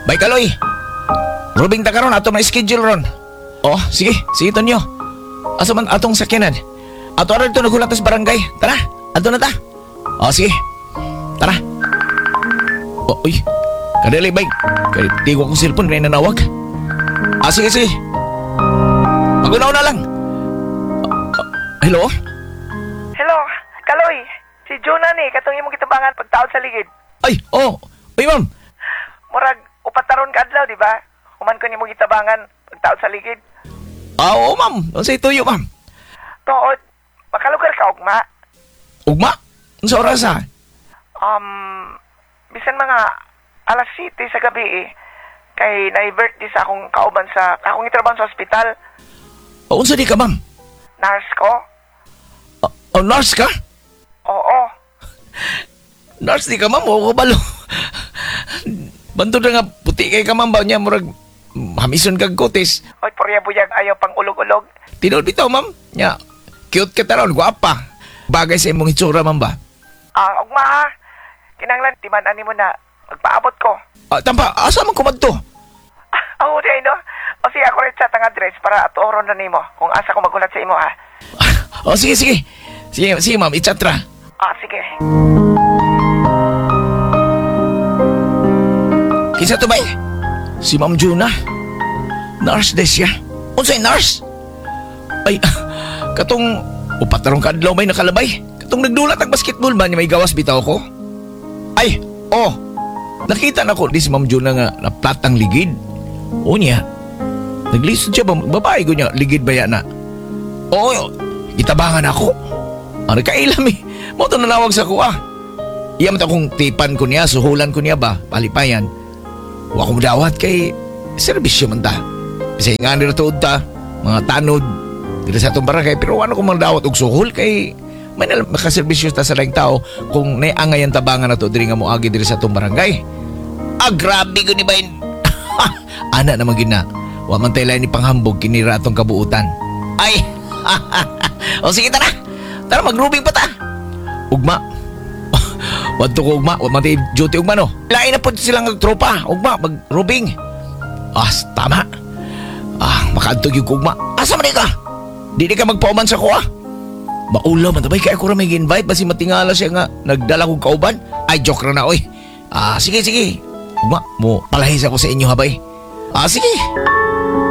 Bay Kaloy. Rubing ta karon ato na schedule ron. Oh, sige, sige Tonyo. Asa man atong sakyanan? Ato aron ito nagulat sa barangay. Tara, ato na ta. Oh, sige. Tara. Oh, uy. Kadali, bay. Kaya di ko akong cellphone na nanawag. Ah, sige, sige. Magunaw na lang. Hello? Hello, Kaloy. Si Jonah ni, katong imong kitabangan pagtaod sa ligid. Ay, oh. Uy, ma'am. Murag, upataron ka adlaw, di ba? Human ko nimong kitabangan pagtaod sa ligid. Ah, oo, ma'am. Ano sa'yo tuyo, ma'am? Tuod, makalugar ka, ugma. Ugma? Ano sa oras, ha? Bisan mga alas 7 sa gabi kay na-birthday sa akong kauban sa akong itrabaho sa ospital. O, unsa di ka, ma'am? Nurse ko? Oh, nurse ka? Oo. Nurse di ka, ma'am? O, kabalo. Bantod na nga, puti kay ka, ma'am. Ba niya, murag, hamison kag kutis. Oy, porya buyag ayaw pang ulog-ulog. Tinod bitaw, ma'am. Nya, cute ka taron, guwapa. Bagay sa imong itsura, ma'am ba? Ugma ha. Kinanglan, timan-ani mo na. Magpaabot ko. Tampa, asa man kumadto? Ang uday, no? O sige, ako rin chat ang address para atuoron na nimo kung asa ko magulat sa imo, ha? O, sige, sige. Sige, sige, ma'am, i-chat ra. Sige. Kinsa to bay? Si Ma'am Juna. Nurse des siya. Unsay nurse? Ay, katong upatarong kadlaw may nakalabay. Katong nagdulat ang basketball ba niya may gawas bitaw ko? Ay, oh. Nakita na ko di si Ma'am Juna nga naplat ang ligid. O niya. Naglisod siya ba? Babae ko niya. Ligid ba yan na? Oo, itabangan ako. Ano kailam eh. Mo ito nanawag sa kuha. Iyam ito akong tipan ko niya, suhulan ko niya ba? Palipayan. Huwag akong dawat kay servisyo man ta. Kasi nga nila tuod ta, mga tanod, dito sa itong barangay. Pero ano kung mga dawat og suhol kay may makaservisyo ta sa laing tao kung naiangay ang tabangan na to diri nga mo agi diri sa itong barangay. Grabe ko ni Bain. Ana naman gina. Wa man tayo ni panghambog kinira atong kabuutan. Ay! O sige tara! Tara mag-grouping pa ta! Ugma! Wadto ko ugma, wag matay duty ugma no. Lain na po silang tropa, ugma, mag-rubing. Tama. Makadtog yung ugma. Asa man ka? Di ka magpauman sa kuha. Maulaw man tabay kaya ko ra may invite basi matingala siya nga nagdala kong kauban. Ay joke ra na oy. Sige sige. Ugma, mo palahis ako sa inyo habay. Sige.